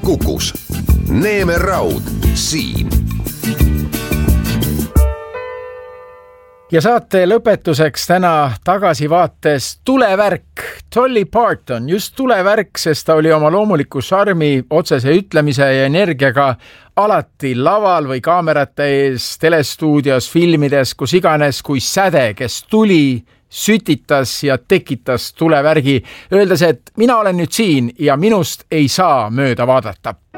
Kukus. Neeme Raud siin. Ja saate lõpetuseks täna tagasivaates tulevärk. Dolly Parton, just tulevärk, sest ta oli oma loomuliku šarmi, otsese ütlemise ja energiaga alati laval või kaamerate ees, telestuudios, filmides, kus iganes, kui säde, kes tuli, sütitas ja tekitas tulevärgi, öeldes, et mina olen nüüd siin ja minust ei saa mööda vaadata.